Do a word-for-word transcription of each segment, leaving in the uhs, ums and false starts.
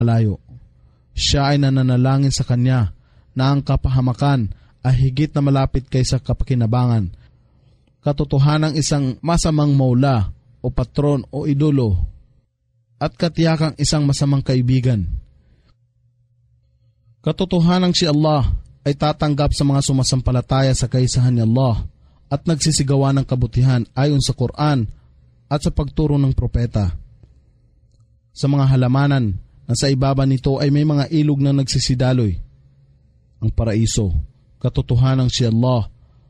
malayo. Siya ay nananalangin sa kanya na ang kapahamakan ay higit na malapit kaysa kapakinabangan. Katotohanang isang masamang maula o patron o idolo at katiyakang isang masamang kaibigan. Katotohanang si Allah ay tatanggap sa mga sumasampalataya sa kaisahan ni Allah at nagsisigawa ng kabutihan ayon sa Quran at sa pagturo ng propeta. Sa mga halamanan na sa ibaba nito ay may mga ilog na nagsisidaloy. Ang paraiso, katotohanang si Allah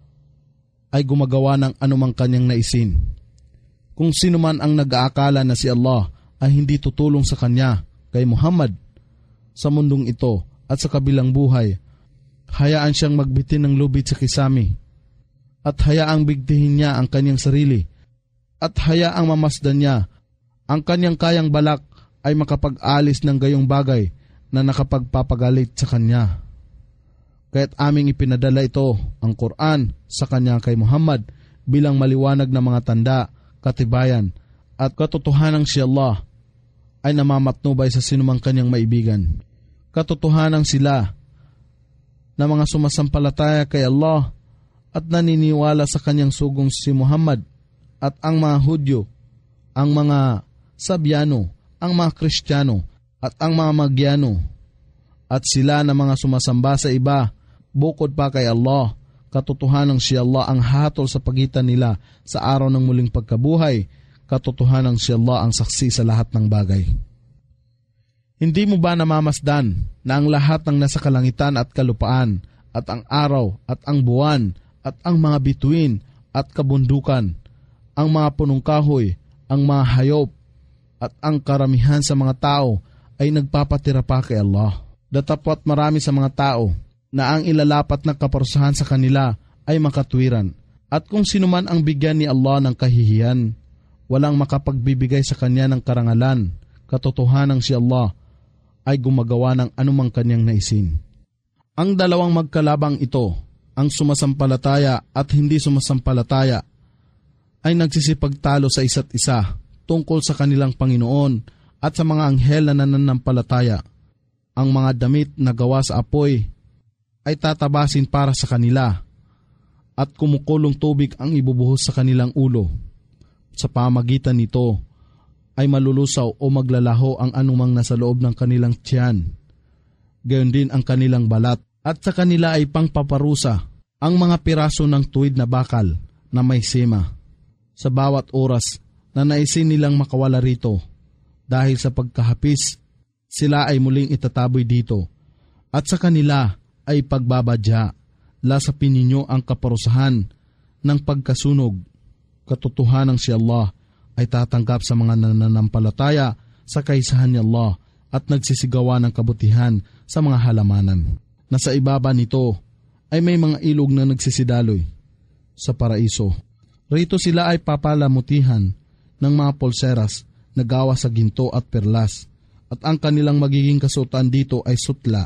ay gumagawa ng anumang kanyang naisin. Kung sino man ang nag-aakala na si Allah ay hindi tutulong sa kanya, kay Muhammad, sa mundong ito at sa kabilang buhay, hayaan siyang magbitin ng lubid sa kisami at hayaang bigtihin niya ang kanyang sarili at hayaang mamasdan niya ang kanyang kayang balak ay makapag-alis ng gayong bagay na nakapagpapagalit sa kanya. Kaya't aming ipinadala ito, ang Quran, sa kanya kay Muhammad bilang maliwanag na mga tanda, katibayan at katotohanang si Allah ay namamatnubay sa sinumang kanyang maibigan. Katotohanang sila na mga sumasampalataya kay Allah at naniniwala sa kanyang sugong si Muhammad at ang mga Hudyo, ang mga Sabyano, ang mga Kristiyano at ang mga Magyano at sila na mga sumasamba sa iba bukod pa kay Allah. Katotohanang si Allah ang hatol sa pagitan nila sa araw ng muling pagkabuhay. Katotohanang si Allah ang saksi sa lahat ng bagay. Hindi mo ba namamasdan na ang lahat ng nasa kalangitan at kalupaan at ang araw at ang buwan at ang mga bituin at kabundukan, ang mga punong kahoy, ang mga hayop at ang karamihan sa mga tao ay nagpapatira pa kay Allah? Datapwat marami sa mga tao na ang ilalapat na kaparusahan sa kanila ay makatwiran. At kung sino man ang bigyan ni Allah ng kahihiyan, walang makapagbibigay sa kanya ng karangalan. Katotohanang si Allah ay gumagawa ng anumang kanyang naisin. Ang dalawang magkalabang ito, ang sumasampalataya at hindi sumasampalataya, ay nagsisipagtalo sa isa't isa tungkol sa kanilang Panginoon at sa mga anghel na nananampalataya. Ang mga damit na gawa sa apoy ay tatabasin para sa kanila at kumukulong tubig ang ibubuhos sa kanilang ulo. Sa pamagitan nito ay malulusaw o maglalaho ang anumang nasa loob ng kanilang tiyan. Gayon din ang kanilang balat at sa kanila ay pangpaparusa ang mga piraso ng tuwid na bakal na may sema. Sa bawat oras na naisin nilang makawala rito dahil sa pagkahapis, sila ay muling itataboy dito at sa kanila ay pagbabadya, lasapin ninyo ang kaparusahan ng pagkasunog. Katotohanang si Allah ay tatanggap sa mga nananampalataya sa kaisahan ni Allah at nagsisigawa ng kabutihan sa mga halamanan. Na sa ibaba nito ay may mga ilog na nagsisidaloy sa paraiso. Rito sila ay papalamutihan ng mga polseras na gawa sa ginto at perlas at ang kanilang magiging kasuotan dito ay sutla.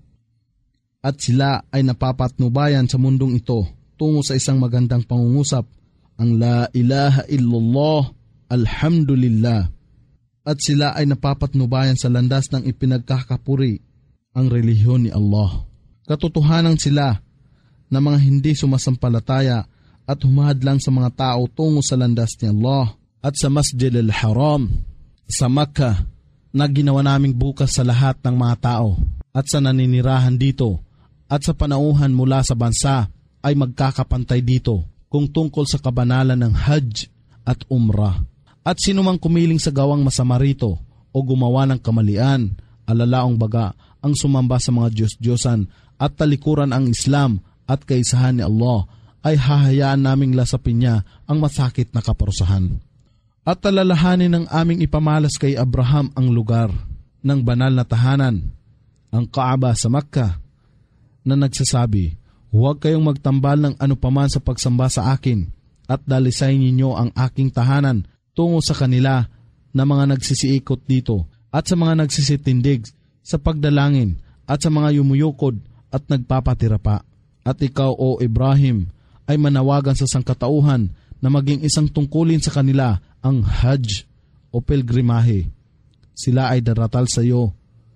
At sila ay napapatnubayan sa mundong ito tungo sa isang magandang pangungusap, ang La ilaha illallah, alhamdulillah. At sila ay napapatnubayan sa landas ng ipinagkakapuri, ang relihiyon ni Allah. Katotohanan sila na mga hindi sumasampalataya at humahadlang sa mga tao tungo sa landas ni Allah at sa Masjid al-Haram sa Makkah na ginawa naming bukas sa lahat ng mga tao at sa naninirahan dito at sa panauhan mula sa bansa ay magkakapantay dito kung tungkol sa kabanalan ng Hajj at Umrah. At sinumang kumiling sa gawang masama rito o gumawa ng kamalian, alalaong baga ang sumamba sa mga Diyos-Diyosan at talikuran ang Islam at kaisahan ni Allah, ay hahayaan naming lasapin niya ang masakit na kaparusahan. At talalahanin ng aming ipamalas kay Abraham ang lugar ng banal na tahanan, ang Kaaba sa Makkah, na nagsasabi, huwag kayong magtambal ng anupaman sa pagsamba sa akin at dalisayin ninyo ang aking tahanan tungo sa kanila na mga nagsisiikot dito at sa mga nagsisitindig sa pagdalangin at sa mga yumuyukod at nagpapatira pa. At ikaw, O Ibrahim, ay manawagan sa sangkatauhan na maging isang tungkulin sa kanila ang Hajj o pilgrimahe. Sila ay daratal sa iyo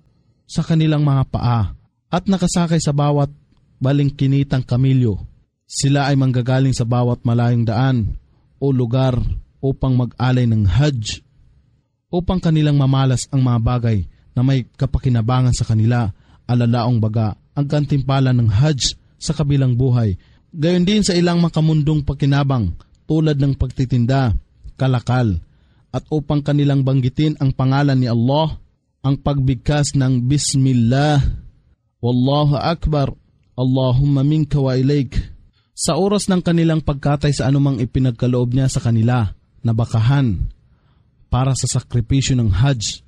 sa kanilang mga paa at nakasakay sa bawat balingkinitang kamilyo. Sila ay manggagaling sa bawat malayong daan o lugar upang mag-alay ng Hajj, upang kanilang mamalas ang mga bagay na may kapakinabangan sa kanila, alalaong baga ang gantimpala ng Hajj sa kabilang buhay. Gayon din sa ilang makamundong pakinabang tulad ng pagtitinda, kalakal, at upang kanilang banggitin ang pangalan ni Allah, ang pagbigkas ng Bismillah, Wallahu Akbar, Allahumma minka wa ilaik. Sa oras ng kanilang pagkatay sa anumang ipinagkaloob niya sa kanila na bakahan para sa sakripisyo ng Hajj,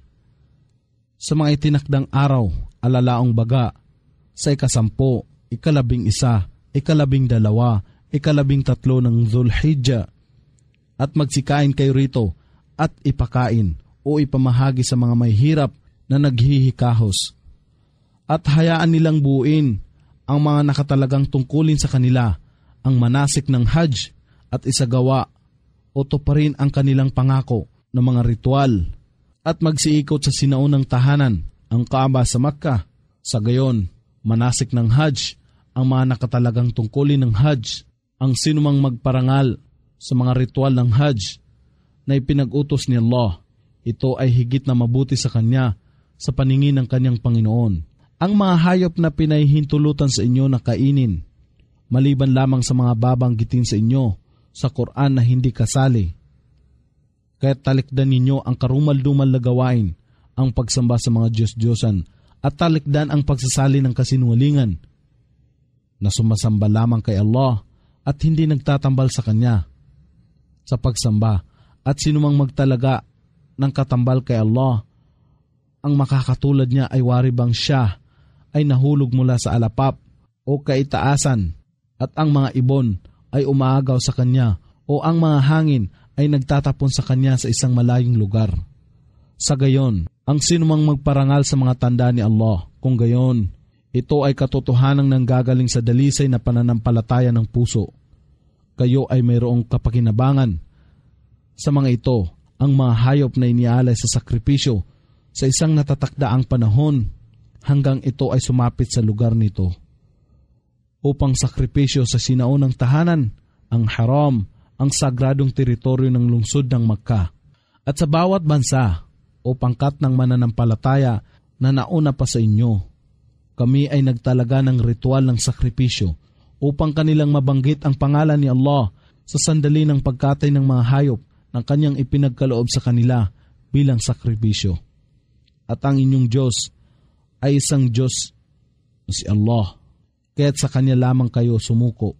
sa mga itinakdang araw, alalaong baga, sa ikasampo, ikalabing isa, ikalabing dalawa, ikalabing tatlo ng Dhul-Hijjah, at magsikain kayo rito at ipakain o ipamahagi sa mga may hirap na naghihikahos. At hayaan nilang buuin ang mga nakatalagang tungkulin sa kanila ang manasik ng Hajj at isagawa o tuparin ang kanilang pangako ng mga ritual at magsiikot sa sinaunang tahanan, ang Kaaba sa Makkah. Sa gayon, manasik ng Hajj ang mga nakatalagang tungkulin ng Hajj. Ang sinumang magparangal sa mga ritual ng Hajj na ipinag-utos ni Allah, ito ay higit na mabuti sa kanya sa paningin ng kanyang Panginoon. Ang mga hayop na pinahihintulutan sa inyo na kainin, maliban lamang sa mga babanggitin sa inyo sa Quran na hindi kasali. Kaya talikdan ninyo ang karumal-dumal na gawain, ang pagsamba sa mga Diyos-Diyosan, at talikdan ang pagsasali ng kasinungalingan na sumasamba lamang kay Allah at hindi nagtatambal sa Kanya sa pagsamba, at sinumang magtalaga ng katambal kay Allah, ang makakatulad niya ay wari bang siya ay nahulog mula sa alapap o kaitaasan, at ang mga ibon ay umaagaw sa kanya, o ang mga hangin ay nagtatapon sa kanya sa isang malayong lugar. Sa gayon, ang sinumang magparangal sa mga tanda ni Allah, kung gayon, ito ay katotohanang nanggagaling sa dalisay na pananampalataya ng puso. Kayo ay mayroong kapakinabangan sa mga ito, ang mga hayop na inialay sa sakripisyo sa isang natatakdaang panahon hanggang ito ay sumapit sa lugar nito upang sakripisyo sa sinaunang tahanan, ang haram, ang sagradong teritoryo ng lungsod ng Makkah. At sa bawat bansa o pangkat ng mananampalataya na nauna pa sa inyo, kami ay nagtalaga ng ritual ng sakripisyo upang kanilang mabanggit ang pangalan ni Allah sa sandali ng pagkatay ng mga hayop ng kanyang ipinagkaloob sa kanila bilang sakripisyo. At ang inyong Diyos ay isang Diyos, si Allah, kaya't sa Kanya lamang kayo sumuko.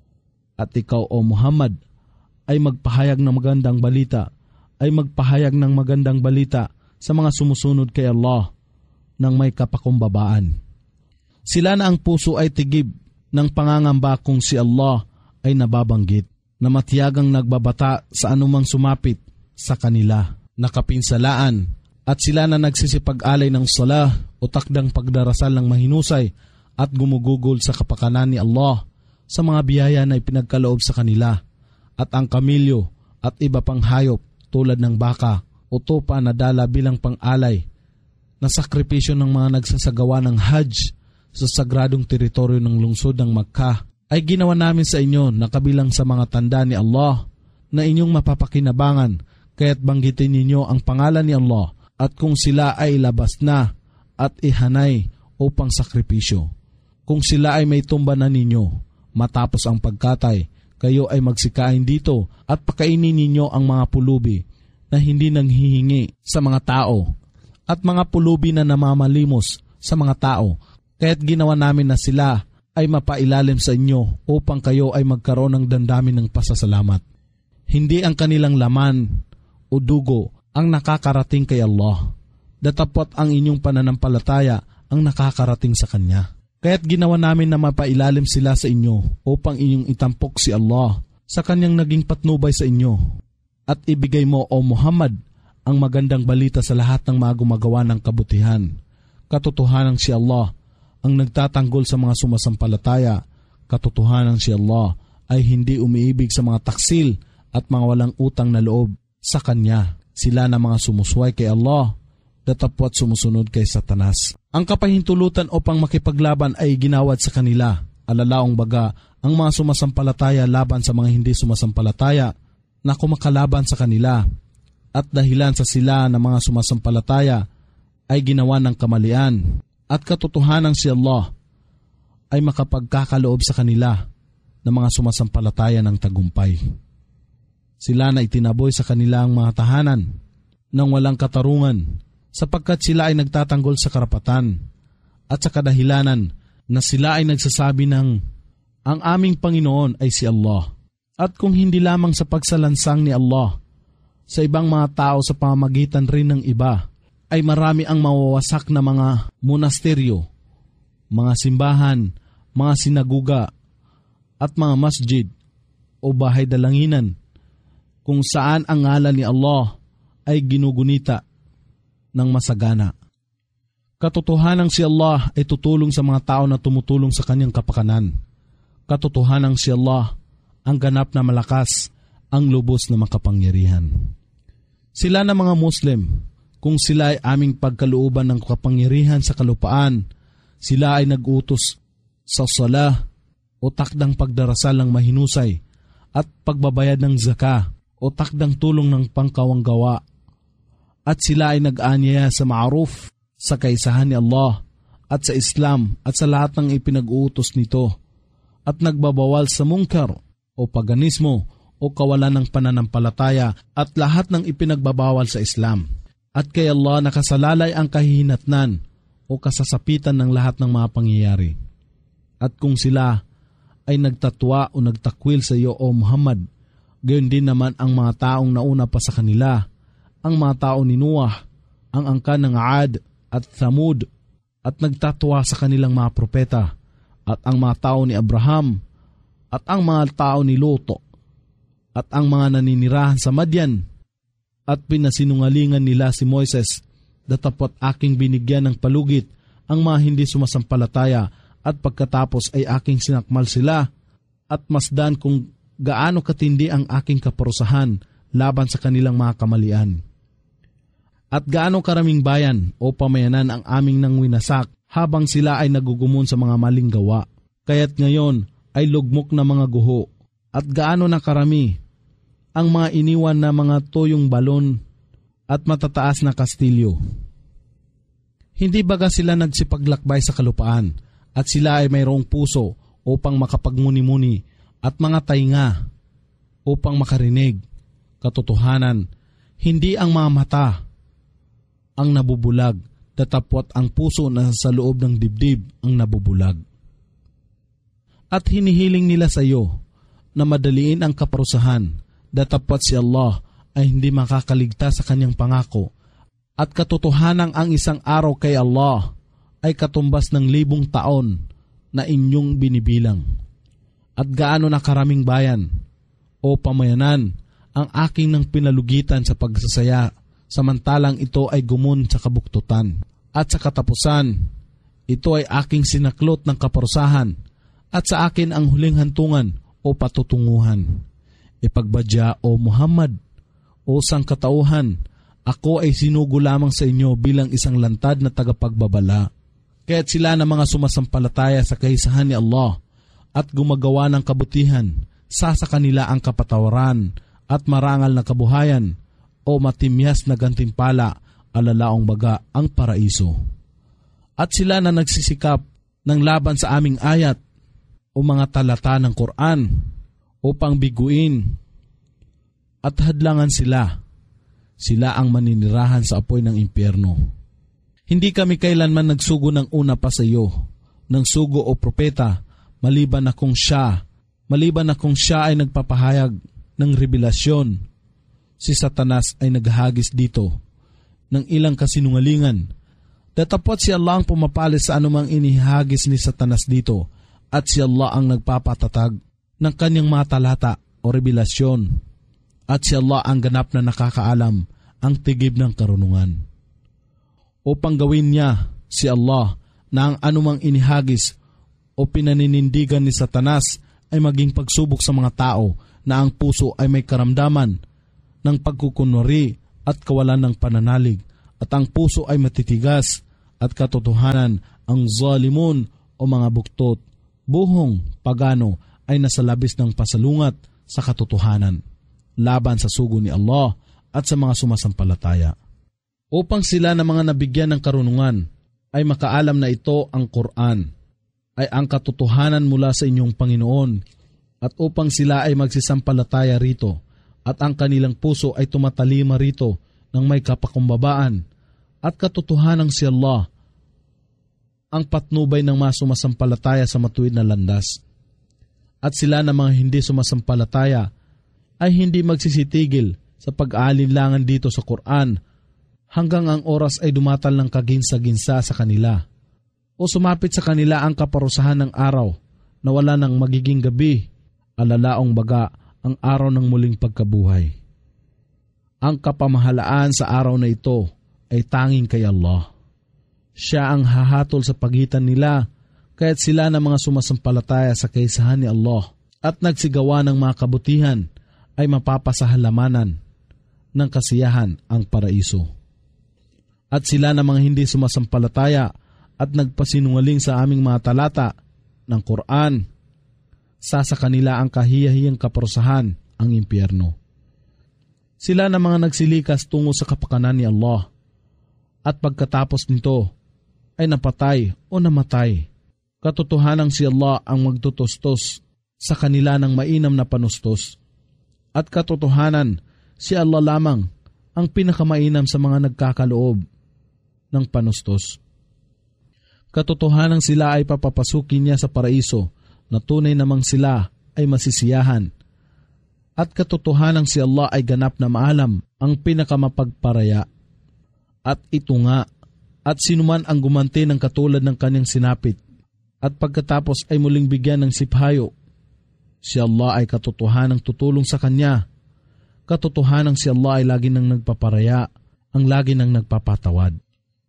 At ikaw, O Muhammad, ay magpahayag ng magandang balita, ay magpahayag ng magandang balita sa mga sumusunod kay Allah ng may kapakumbabaan. Sila na ang puso ay tigib ng pangangamba kung si Allah ay nababanggit, na matiyagang nagbabata sa anumang sumapit sa kanila, nakapinsalaan, at sila na nagsisipag-alay ng salah o takdang pagdarasal ng mahinusay at gumugugol sa kapakanan ni Allah sa mga biyaya na ipinagkaloob sa kanila, at ang kamilyo at iba pang hayop tulad ng baka o tupa na dala bilang pang-alay na sakripisyo ng mga nagsasagawa ng Hajj sa sagradong teritoryo ng lungsod ng Makkah ay ginawa namin sa inyo na kabilang sa mga tanda ni Allah na inyong mapapakinabangan, kaya't banggitin ninyo ang pangalan ni Allah at kung sila ay labas na at ihanay upang sakripisyo. Kung sila ay may tumba na ninyo, matapos ang pagkatay, kayo ay magsikain dito at pakainin ninyo ang mga pulubi na hindi nanghihingi sa mga tao at mga pulubi na namamalimos sa mga tao, kaya't ginawa namin na sila ay mapailalim sa inyo upang kayo ay magkaroon ng dandamin ng pasasalamat. Hindi ang kanilang laman o dugo ang nakakarating kay Allah, datapot ang inyong pananampalataya ang nakakarating sa Kanya. Kaya't ginawa namin na mapailalim sila sa inyo upang inyong itampok si Allah sa Kanyang naging patnubay sa inyo. At ibigay mo, O Muhammad, ang magandang balita sa lahat ng mga gumagawa ng kabutihan. Katotohanan si Allah ang nagtatanggol sa mga sumasampalataya. Katotohanan si Allah ay hindi umiibig sa mga taksil at mga walang utang na loob sa Kanya. Sila na mga sumusway kay Allah, datapwat sumusunod kay Satanas. Ang kapahintulutan upang makipaglaban ay ginawad sa kanila. Alalaong baga, ang mga sumasampalataya laban sa mga hindi sumasampalataya na kumakalaban sa kanila. At dahilan sa sila na mga sumasampalataya ay ginawa ng kamalian. At katotohanan si Allah ay makapagkakaloob sa kanila ng mga sumasampalataya ng tagumpay. Sila na itinaboy sa kanilang mga tahanan ng walang katarungan sapagkat sila ay nagtatanggol sa karapatan at sa kadahilanan na sila ay nagsasabi ng ang aming Panginoon ay si Allah. At kung hindi lamang sa pagsalansang ni Allah, sa ibang mga tao sa pamamagitan rin ng iba, ay marami ang mawawasak na mga monasteryo, mga simbahan, mga sinaguga, at mga masjid o bahay dalanginan, kung saan ang ngalan ni Allah ay ginugunita ng masagana. Katotohanang si Allah ay tutulong sa mga tao na tumutulong sa kanyang kapakanan. Katotohanang si Allah ang ganap na malakas, ang lubos na makapangyarihan. Sila na mga Muslim, kung sila ay aming pagkalooban ng kapangyarihan sa kalupaan, sila ay nag-utos sa sala o takdang pagdarasal ng mahinusay at pagbabayad ng zaka o takdang tulong ng pangkawang gawa. At sila ay nag-aanyaya sa ma'aruf, sa kaisahan ni Allah at sa Islam at sa lahat ng ipinag-uutos nito, at nagbabawal sa mungkar o paganismo o kawalan ng pananampalataya at lahat ng ipinagbabawal sa Islam. At kay Allah nakasalalay ang kahihinatnan o kasasapitan ng lahat ng mga pangyayari. At kung sila ay nagtatwa o nagtakwil sa iyo o Muhammad, gayon din naman ang mga taong nauna pa sa kanila, ang mga tao ni Noah, ang angkan ng Aad at Thamud, at nagtatwa sa kanilang mga propeta, at ang mga tao ni Abraham, at ang mga tao ni Luto, at ang mga naninirahan sa Madian, at pinasinungalingan nila si Moises, datapot aking binigyan ng palugit ang mga hindi sumasampalataya, at pagkatapos ay aking sinakmal sila, at masdan kung gaano katindi ang aking kaparusahan laban sa kanilang mga kamalian. At gaano karaming bayan o pamayanan ang aming nang winasak habang sila ay nagugumon sa mga maling gawa. Kaya't ngayon ay lugmok na mga guho. At gaano na karami ang mga iniwan na mga tuyong balon at matataas na kastilyo. Hindi baga sila nagsipaglakbay sa kalupaan at sila ay mayroong puso upang makapagmuni-muni at mga tainga upang makarinig. Katotohanan, hindi ang mga mata ang nabubulag, datapwat ang puso na sa loob ng dibdib ang nabubulag. At hinihiling nila sa iyo na madaliin ang kaparusahan, datapwat si Allah ay hindi makakaligtas sa kanyang pangako, at katotohanang ang isang araw kay Allah ay katumbas ng libong taon na inyong binibilang. At gaano na karaming bayan o pamayanan ang aking nang pinalugitan sa pagsasaya, samantalang ito ay gumun sa kabuktutan. At sa katapusan, ito ay aking sinaklot ng kaparusahan, at sa akin ang huling hantungan o patutunguhan. Ipagbadya o Muhammad, o sangkatauhan, ako ay sinugo lamang sa inyo bilang isang lantad na tagapagbabala. Kaya't sila na mga sumasampalataya sa kaisahan ni Allah at gumagawa ng kabutihan, sa sa kanila ang kapatawaran at marangal na kabuhayan, o matimyas na gantimpala, alalaong baga ang paraiso. At sila na nagsisikap ng laban sa aming ayat o mga talata ng Quran upang biguin at hadlangan sila, sila ang maninirahan sa apoy ng impyerno. Hindi kami kailanman nagsugo ng una pa sa iyo, ng sugo o propeta, maliban na kung siya, maliban na kung siya ay nagpapahayag ng revelasyon. Si Satanas ay naghagis dito ng ilang kasinungalingan. Datapot si Allah ang pumapalis sa anumang inihagis ni Satanas dito, at si Allah ang nagpapatatag ng kanyang mga talata o revelasyon, at si Allah ang ganap na nakakaalam ang tigib ng karunungan. Upang gawin niya si Allah na ang anumang inihagis o pinaninindigan ni Satanas ay maging pagsubok sa mga tao na ang puso ay may karamdaman ng pagkukunwari at kawalan ng pananalig, at ang puso ay matitigas, at katotohanan ang zalimun o mga buktot, buhong pagano ay nasa labis ng pasalungat sa katotohanan, laban sa sugo ni Allah at sa mga sumasampalataya. Upang sila na mga nabigyan ng karunungan ay makaalam na ito ang Quran, ay ang katotohanan mula sa inyong Panginoon, at upang sila ay magsisampalataya rito, at ang kanilang puso ay tumatalima rito ng may kapakumbabaan, at katotohanan si Allah, ang patnubay ng mga sumasampalataya sa matuwid na landas. At sila na mga hindi sumasampalataya ay hindi magsisitigil sa pag-aalinlangan dito sa Quran hanggang ang oras ay dumatal ng kaginsa-ginsa sa kanila, o sumapit sa kanila ang kaparusahan ng araw na wala nang magiging gabi, alalaong baga ang araw ng muling pagkabuhay. Ang kapamahalaan sa araw na ito ay tanging kay Allah. Siya ang hahatol sa pagitan nila, kaya't sila na mga sumasampalataya sa kaisahan ni Allah at nagsigawa ng mga kabutihan ay mapapasahalamanan ng kasiyahan ang paraiso. At sila na mga hindi sumasampalataya at nagpasinungaling sa aming mga talata ng Quran, sa sa kanila ang kahiyahiyang kaparusahan, ang impyerno. Sila na mga nagsilikas tungo sa kapakanan ni Allah, at pagkatapos nito ay napatay o namatay. Katotohanan si Allah ang magtutustos sa kanila ng mainam na panustos, at katotohanan si Allah lamang ang pinakamainam sa mga nagkakaloob ng panustos. Katotohanan sila ay papapasukin niya sa paraiso na tunay namang sila ay masisiyahan, at katotohanan si Allah ay ganap na maalam ang pinakamapagparaya. At ito nga, at sinuman ang gumanti ng katulad ng kanyang sinapit, at pagkatapos ay muling bigyan ng siphayo, si Allah ay katotohanang tutulong sa kanya. Katotohanang si Allah ay lagi nang nagpaparaya, ang lagi nang nagpapatawad.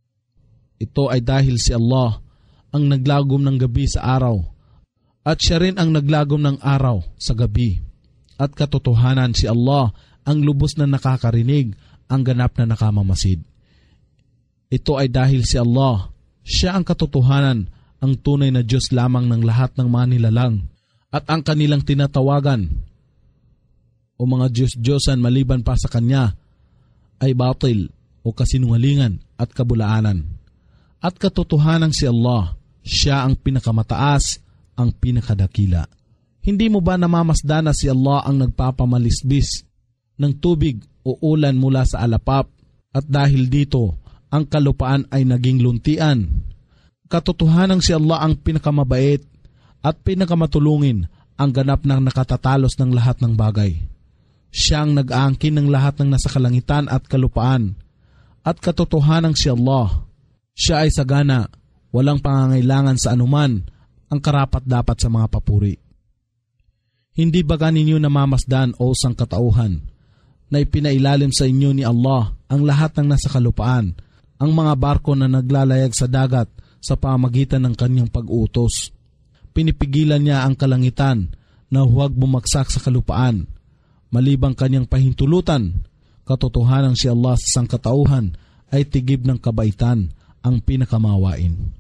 Ito ay dahil si Allah ang naglagom ng gabi sa araw, at siya rin ang naglagom ng araw sa gabi. At katotohanan si Allah ang lubos na nakakarinig, ang ganap na nakamamasid. Ito ay dahil si Allah, siya ang katotohanan, ang tunay na Diyos lamang ng lahat ng mga nilalang, at ang kanilang tinatawagan o mga Diyos-Diyosan maliban pa sa Kanya ay batil o kasinungalingan at kabulaanan. At katotohanan si Allah, siya ang pinakamataas, ang pinakadakila. Hindi mo ba namamasdan na si Allah ang nagpapamalisbis ng tubig o ulan mula sa alapap, at dahil dito ang kalupaan ay naging luntian? Katotohanan si Allah ang pinakamabait at pinakamatulungin, ang ganap ng nakatatalos ng lahat ng bagay. Siya ang nag-aangkin ng lahat ng nasa kalangitan at kalupaan. At katotohanan si Allah, siya ay sagana, walang pangangailangan sa anuman, ang karapat-dapat sa mga papuri. Hindi ba ninyo namamasdan o sangkatauhan na ipinailalim sa inyo ni Allah ang lahat ng nasa kalupaan, ang mga barko na naglalayag sa dagat sa pamagitan ng kanyang pag-utos? Pinipigilan niya ang kalangitan na huwag bumagsak sa kalupaan, malibang kanyang pahintulutan. Katotohanan si Allah sa sangkatauhan ay tigib ng kabaitan, ang pinakamawain.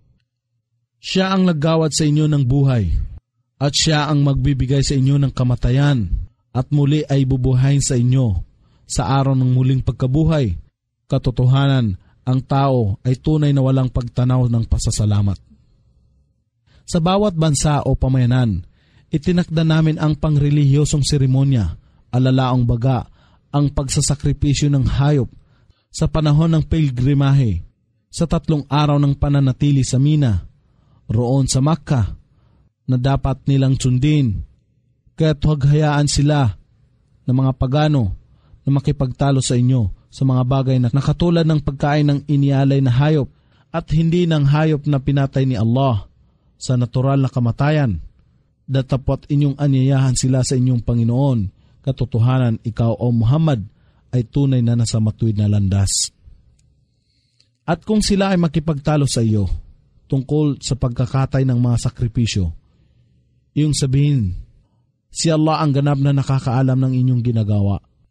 Siya ang naggawad sa inyo ng buhay, at siya ang magbibigay sa inyo ng kamatayan, at muli ay bubuhayin sa inyo sa araw ng muling pagkabuhay. Katotohanan, ang tao ay tunay na walang pagtanaw ng pasasalamat. Sa bawat bansa o pamayanan, itinakda namin ang pangrelihiyosong seremonya, alalaong baga ang pagsasakripisyo ng hayop sa panahon ng pilgrimahe, sa tatlong araw ng pananatili sa Mina, roon sa Makkah, na dapat nilang sundin. Kaya't huwag hayaan sila ng mga pagano na makipagtalo sa inyo sa mga bagay na nakatulad ng pagkain ng inialay na hayop, at hindi ng hayop na pinatay ni Allah sa natural na kamatayan. Datapot inyong anyayahan sila sa inyong Panginoon. Katotohanan, ikaw o Muhammad ay tunay na nasa matuwid na landas. At kung sila ay makipagtalo sa iyo tungkol sa pagkakatay ng mga sakripisyo, iyong sabihin, si Allah ang ganap na nakakaalam ng inyong ginagawa.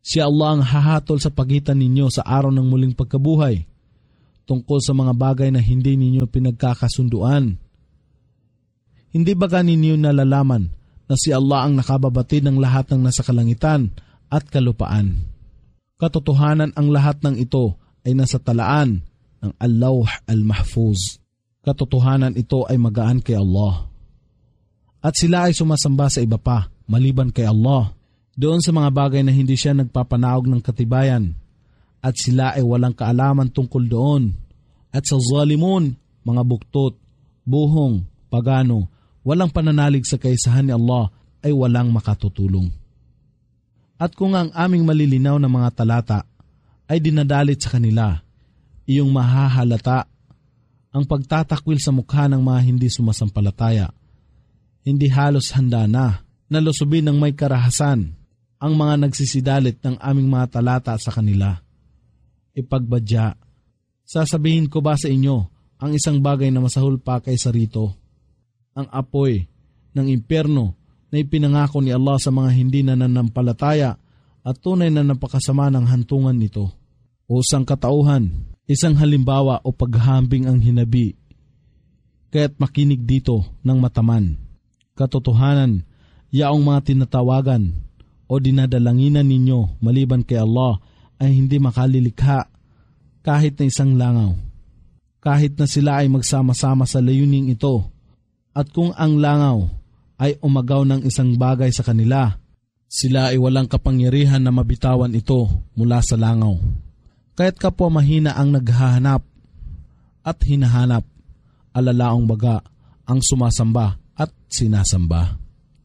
Si Allah ang hahatol sa pagitan ninyo sa araw ng muling pagkabuhay tungkol sa mga bagay na hindi ninyo pinagkakasunduan. Hindi ba ninyo nalalaman na si Allah ang nakababatid ng lahat ng nasa kalangitan at kalupaan? Katotohanan ang lahat ng ito ay nasa talaan ng Al-Lawh Al-Mahfuz. Katotohanan ito ay magaan kay Allah. At sila ay sumasamba sa iba pa maliban kay Allah, doon sa mga bagay na hindi siya nagpapanaog ng katibayan, at sila ay walang kaalaman tungkol doon. At sa zalimun, mga buktot, buhong, pagano, walang pananalig sa kaisahan ni Allah ay walang makatutulong. At kung ang aming malilinaw na mga talata ay dinadalit sa kanila, iyong mahahalata ang pagtatakwil sa mukha ng mga hindi sumasampalataya. Hindi halos handa na na lusubin ng may karahasan ang mga nagsisidalit ng aming mga talata sa kanila. Ipagbadya, sasabihin ko ba sa inyo ang isang bagay na masahol pa kaysa rito? Ang apoy ng impyerno na ipinangako ni Allah sa mga hindi nananampalataya at tunay na napakasama ng hantungan nito. O sangkatauhan, isang halimbawa o paghahambing ang hinabi, kaya't makinig dito ng mataman. Katotohanan, yaong mga tinatawagan o dinadalanginan ninyo maliban kay Allah ay hindi makalilikha kahit na isang langaw. Kahit na sila ay magsama-sama sa layuning ito, at kung ang langaw ay umagaw ng isang bagay sa kanila, sila ay walang kapangyarihan na mabitawan ito mula sa langaw. Kaya't kapwa mahina ang naghahanap at hinahanap, alalaong baga ang sumasamba at sinasamba.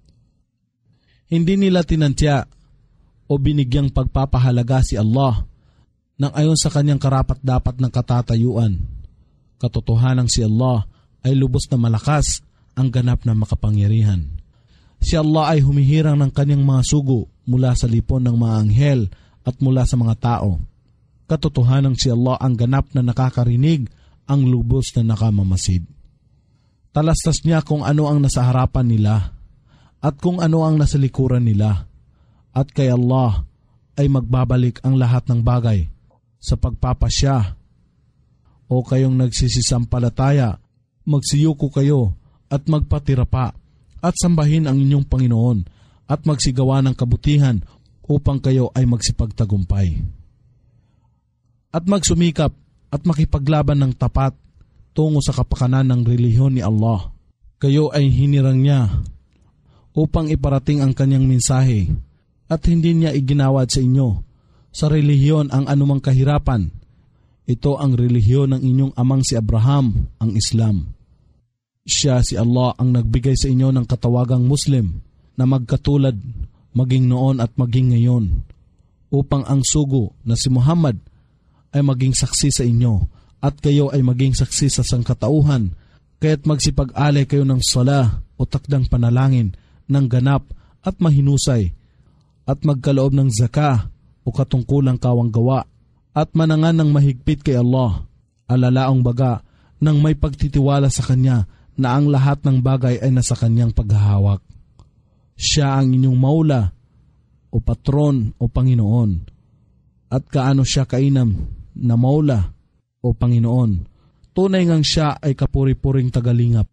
Hindi nila tinantya o binigyang pagpapahalaga si Allah nang ayon sa kanyang karapat-dapat ng katatayuan. Katotohanan si Allah ay lubos na malakas ang ganap na makapangyarihan. Si Allah ay humihirang ng kanyang mga sugo mula sa lipon ng mga anghel at mula sa mga tao. Katotohanan si Allah ang ganap na nakakarinig, ang lubos na nakamamasid. Talastas niya kung ano ang nasa harapan nila at kung ano ang nasa likuran nila. At kay Allah ay magbabalik ang lahat ng bagay sa pagpapasya. O kayong nagsisisampalataya, magsiyuko kayo at magpatira pa at sambahin ang inyong Panginoon at magsigawa ng kabutihan upang kayo ay magsipagtagumpay. At magsumikap at makipaglaban ng tapat tungo sa kapakanan ng relihiyon ni Allah. Kayo ay hinirang niya upang iparating ang kanyang mensahe at hindi niya iginawad sa inyo sa relihiyon ang anumang kahirapan. Ito ang relihiyon ng inyong amang si Abraham, ang Islam. Siya si Allah ang nagbigay sa inyo ng katawagang Muslim na magkatulad maging noon at maging ngayon, upang ang sugo na si Muhammad ay maging saksi sa inyo at kayo ay maging saksi sa sangkatauhan, kaya't magsipag-alay kayo ng sala o takdang panalangin ng ganap at mahinusay at magkaloob ng zaka o katungkulang kawanggawa at manangan ng mahigpit kay Allah, alalaong baga nang may pagtitiwala sa Kanya na ang lahat ng bagay ay nasa Kanyang paghahawak. Siya ang inyong maula o patron o Panginoon. At kaano siya kainam na maula o Panginoon, tunay ngang siya ay kapuri-puring tagalingap.